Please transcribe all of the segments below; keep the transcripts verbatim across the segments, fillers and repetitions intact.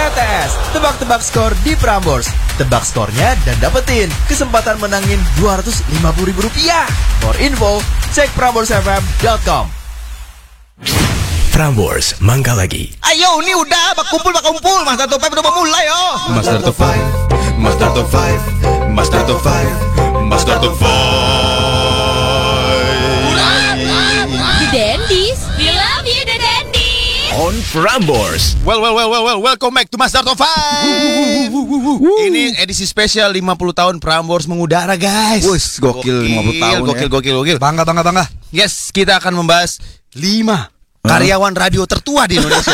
K T S, tebak-tebak skor di Prambors. Tebak skornya dan dapetin kesempatan menangin dua ratus lima puluh ribu rupiah. For info, cek prambors f m dot com. Prambors, mangga lagi. Ayo, ini udah bak kumpul bak kumpul. Master Top five udah mau mulai yo. Master Top five, Master Top five, Master Top five, Master Top five. The Dandies, we love you the Dandies. On Prambors. Well, well, well, well, well, welcome back to Master Top five. Ini edisi spesial lima puluh tahun Prambors mengudara, guys. Wus, gokil lima puluh tahun Gokil, ya. gokil, gokil. Bangga, bangga, bangga. Yes, kita akan membahas lima karyawan radio tertua di Indonesia.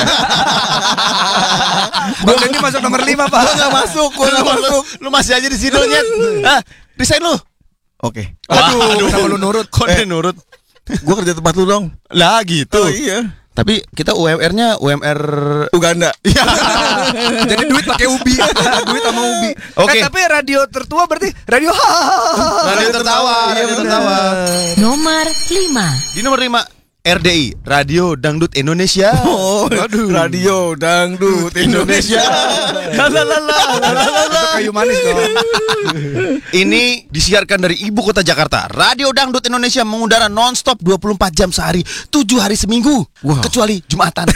Bang Dendi masuk nomor lima, Pak. Gua nggak masuk, gua nggak masuk. Lu masih aja di sini, Nyet. Ah, resign lu. Oke. Aduh, Aduh, sama lu nurut. Kok dia nurut? Gua kerja tempat lu dong. Lah gitu. Oh iya. Tapi kita U M R-nya U M R Uganda. Iya. Jadi duit pakai ubi. Duit sama ubi. Oke. Eh, tapi radio tertua berarti radio Radio tertawa, radio tertawa. Nomor lima. Di nomor lima R D I, Radio Dangdut Indonesia. Oh, aduh. Radio Dangdut Indonesia. Itu kayu manis dong. Ini disiarkan dari ibu kota Jakarta. Radio Dangdut Indonesia mengudara non-stop dua puluh empat jam sehari, tujuh hari seminggu. Wow. Kecuali Jumatan.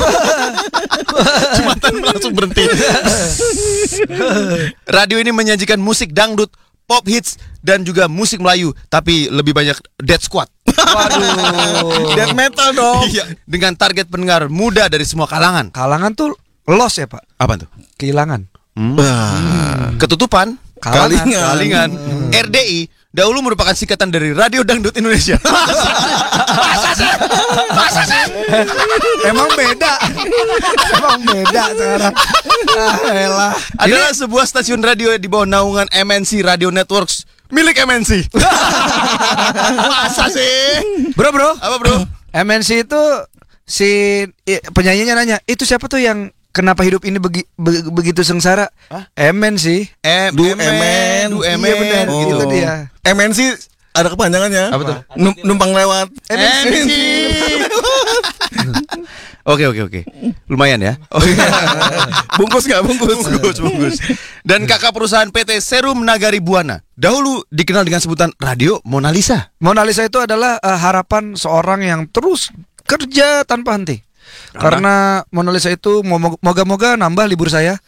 Jumatan langsung berhenti. Radio ini menyajikan musik dangdut, pop hits, dan juga musik Melayu. Tapi lebih banyak Death Squad. Waduh. Death metal dong. Iya. Dengan target pendengar muda dari semua kalangan. Kalangan tuh loss ya, Pak? Apa tuh? Kehilangan. Hmm. Ketutupan. Kalangan. Kalingan. R D I dahulu merupakan singkatan dari Radio Dangdut Indonesia. Masa sih? Masa sih? Emang beda. Emang beda sekarang. Ah, elah. Adalah sebuah stasiun radio di bawah naungan M N C Radio Networks milik M N C. Masa sih? Bro, bro. Apa, bro? M N C itu si i- penyanyinya nanya, "Itu siapa tuh yang kenapa hidup ini begi- be- begitu sengsara?" Hah? M N C. M Du Emen. Du Emen. Iya benar, Oh. gitu dia. M N C ada kepanjangannya. Apa tuh? Num- numpang lewat. M N C. Oke, oke, oke. Lumayan ya. Bungkus nggak bungkus? Bungkus, bungkus. Dan kakak perusahaan P T Serum Nagari Buana. Dahulu dikenal dengan sebutan Radio Mona Lisa. Mona Lisa itu adalah eh, harapan seorang yang terus kerja tanpa henti. Karena Mona Lisa itu mo- moga-moga nambah libur saya.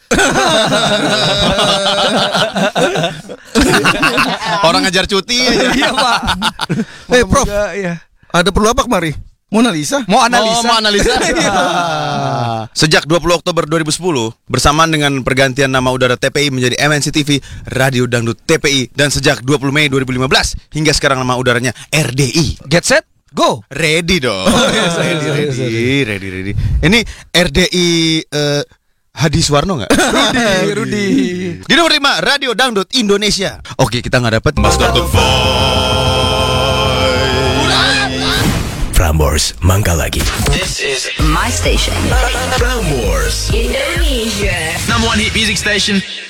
Orang ngajar cuti aja. Iya, Pak. Eh, Prof. Moga-moga, iya. Ada perlu apa kemari? Mona Lisa? Mau analisa. Oh, mau analisa. Sejak dua puluh Oktober dua ribu sepuluh, bersamaan dengan pergantian nama udara T P I menjadi M N C T V, Radio Dangdut T P I, dan sejak dua puluh Mei dua ribu lima belas hingga sekarang nama udaranya R D I. Get set, go. Ready dong. ready, ready, ready, ready. Ini R D I eh, Hadi Suwarno nggak? Rudi, Rudi. Di nomor lima, Radio Dangdut Indonesia. Oke, kita nggak dapat Master Top Prambors, mangga lagi. This is My station. Prambors. Indonesia. number one hit music station.